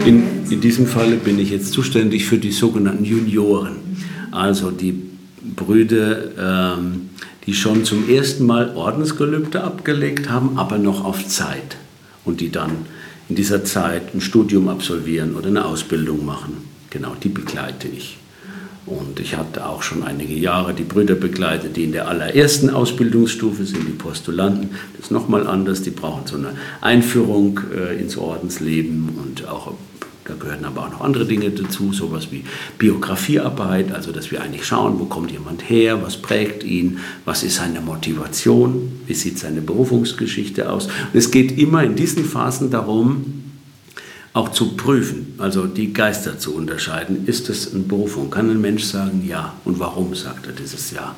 In diesem Falle bin ich jetzt zuständig für die sogenannten Junioren, also die Brüder, die schon zum ersten Mal Ordensgelübde abgelegt haben, aber noch auf Zeit und die dann in dieser Zeit ein Studium absolvieren oder eine Ausbildung machen. Genau, die begleite ich. Und ich hatte auch schon einige Jahre die Brüder begleitet, die in der allerersten Ausbildungsstufe sind, die Postulanten. Das ist nochmal anders, die brauchen so eine Einführung ins Ordensleben und auch, da gehören aber auch noch andere Dinge dazu, sowas wie Biografiearbeit, also dass wir eigentlich schauen, wo kommt jemand her, was prägt ihn, was ist seine Motivation, wie sieht seine Berufungsgeschichte aus. Und es geht immer in diesen Phasen darum, auch zu prüfen, also die Geister zu unterscheiden. Ist das eine Berufung? Kann ein Mensch sagen, ja? Und warum sagt er dieses Ja?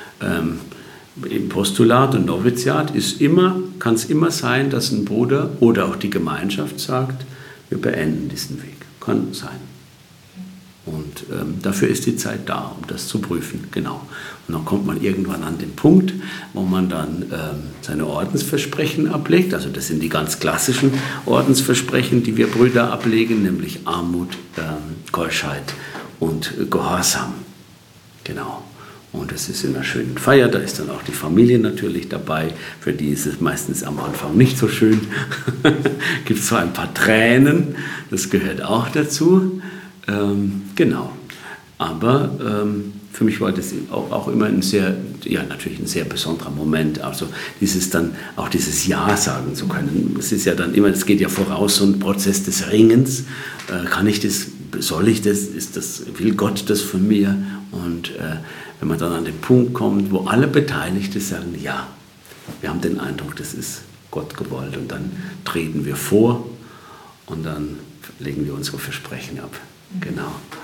Im Postulat und Noviziat kann es immer sein, dass ein Bruder oder auch die Gemeinschaft sagt, wir beenden diesen Weg. Kann sein. Und dafür ist die Zeit da, um das zu prüfen. Genau. Und dann kommt man irgendwann an den Punkt, wo man dann seine Ordensversprechen ablegt. Also das sind die ganz klassischen Ordensversprechen, die wir Brüder ablegen, nämlich Armut, Keuschheit und Gehorsam. Genau. Und es ist in einer schönen Feier, da ist dann auch die Familie natürlich dabei. Für die ist es meistens am Anfang nicht so schön. Gibt es zwar ein paar Tränen, das gehört auch dazu. Genau. Aber für mich war das auch immer natürlich ein sehr besonderer Moment. Also dieses Ja sagen zu können. Es ist ja dann immer, es geht ja voraus, so ein Prozess des Ringens. Kann ich das, soll ich das, will Gott das von mir? Und wenn man dann an den Punkt kommt, wo alle Beteiligten sagen, ja, wir haben den Eindruck, das ist Gott gewollt. Und dann treten wir vor und dann legen wir unsere Versprechen ab. Genau.